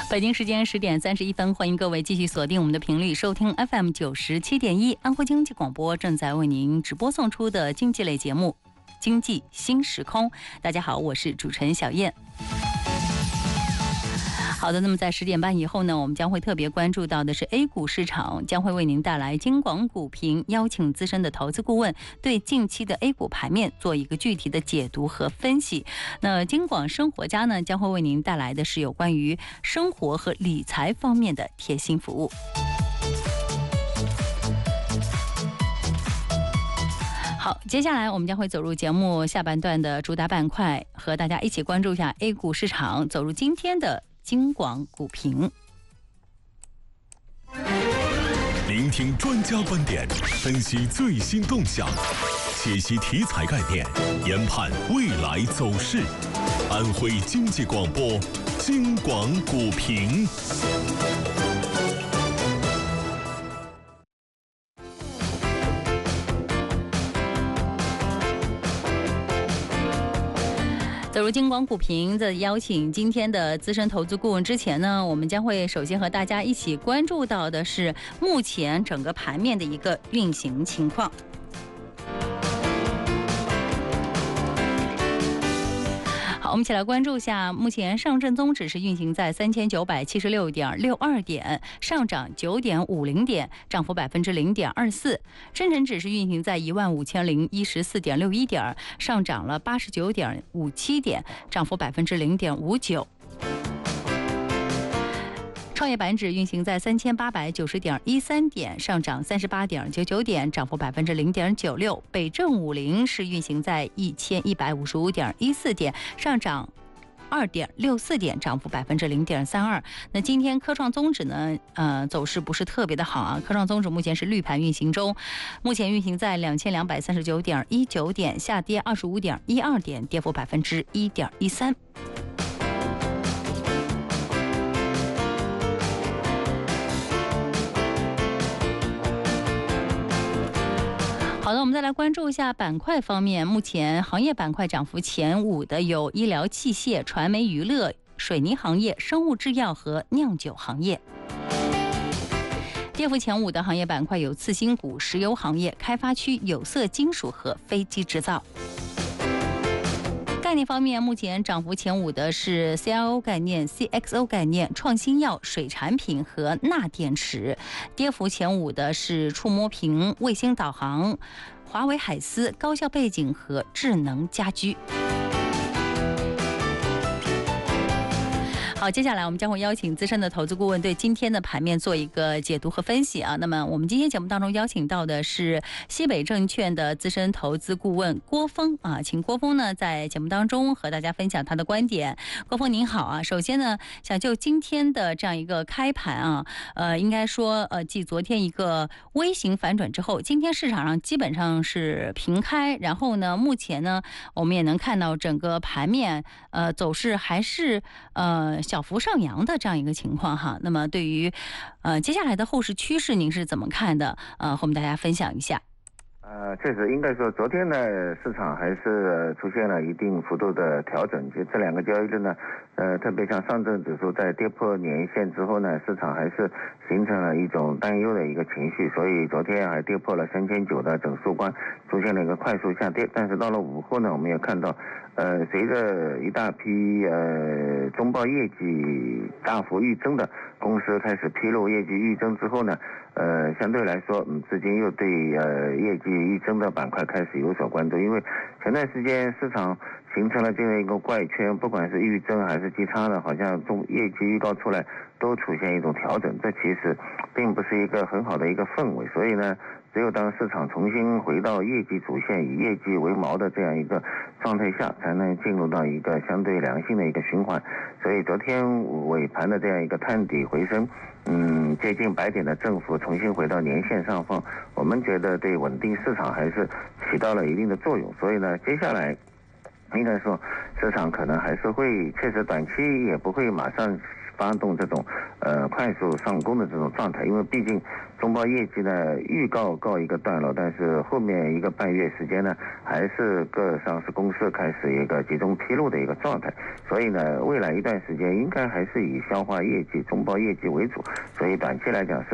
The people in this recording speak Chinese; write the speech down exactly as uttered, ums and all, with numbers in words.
北京时间十点三十一分，欢迎各位继续锁定我们的频率，收听 F M 九十七点一安徽经济广播正在为您直播送出的经济类节目《经济新时空》。大家好，我是主持人小燕。好的，那么在十点半以后呢，我们将会特别关注到的是 A 股市场，将会为您带来京广股评，邀请资深的投资顾问对近期的 A 股盘面做一个具体的解读和分析。那京广生活家呢，将会为您带来的是有关于生活和理财方面的贴心服务。好，接下来我们将会走入节目下半段的主打板块，和大家一起关注一下 A 股市场，走入今天的京广股评。 聆听专家观点，分析最新动向，解析题材概念，研判未来走势。安徽经济广播京广股评。 走入京广股评的邀请今天的资深投资顾问之前呢，我们将会首先和大家一起关注到的是目前整个盘面的一个运行情况。好，我们一起来关注一下，目前上证综指是运行在三千九百七十六点六二点，上涨九点五零点，涨幅百分之零点二四。深成指是运行在一万五千零一十四点六一点，上涨了八十九点五七点，涨幅百分之零点五九。创业板指运行在三千八百九十点一三点，上涨三十八点九九点，涨幅百分之零点九六。北证五零是运行在一千一百五十五点一四点，上涨二点六四点，涨幅百分之零点三二。那今天科创综指呢，呃，走势不是特别的好啊。科创综指目前是绿盘运行中，目前运行在两千两百三十九点一九点，下跌二十五点一二点，跌幅百分之一点一三。好的，我们再来关注一下板块方面。目前行业板块涨幅前五的有医疗器械、传媒娱乐、水泥行业、生物制药和酿酒行业。跌幅前五的行业板块有次新股、石油行业、开发区、有色金属和飞机制造。概念方面，目前涨幅前五的是 C R O 概念、C X O 概念、创新药、水产品和钠电池。跌幅前五的是触摸屏、卫星导航、华为海思、高效背景和智能家居。好，接下来我们将会邀请资深的投资顾问对今天的盘面做一个解读和分析啊。那么我们今天节目当中邀请到的是西北证券的资深投资顾问郭峰啊，请郭峰呢在节目当中和大家分享他的观点。郭峰您好啊，首先呢想就今天的这样一个开盘啊，呃，应该说呃，继昨天一个微型反转之后，今天市场上基本上是平开，然后呢，目前呢我们也能看到整个盘面呃走势还是呃。小幅上扬的这样一个情况哈，那么对于呃接下来的后市趋势，您是怎么看的？呃，和我们大家分享一下。 呃，确实应该说，昨天呢，市场还是出现了一定幅度的调整。就这两个交易日呢，呃，特别像上证指数在跌破年线之后呢，市场还是形成了一种担忧的一个情绪，所以昨天还跌破了三千九的整数关，出现了一个快速下跌。但是到了午后呢，我们也看到，呃，随着一大批呃中报业绩大幅预增的公司开始披露业绩预增之后呢，呃，相对来说，嗯，资金又对呃业绩预增的板块开始有所关注，因为前段时间市场形成了这样一个怪圈，不管是预增还是基差的，好像中业绩预告出来都出现一种调整，这其实并不是一个很好的一个氛围。所以呢，只有当市场重新回到业绩主线，以业绩为锚的这样一个状态下，才能进入到一个相对良性的一个循环。所以昨天尾盘的这样一个探底回升，嗯，接近百点的振幅重新回到年线上方，我们觉得对稳定市场还是起到了一定的作用。所以呢，接下来应该说市场可能还是会，确实短期也不会马上发动这种呃快速上攻的这种状态，因为毕竟中报业绩呢预告告一个段落，但是后面一个半月时间呢，还是各上市公司开始一个集中披露的一个状态，所以呢，未来一段时间应该还是以消化业绩、中报业绩为主，所以短期来讲，市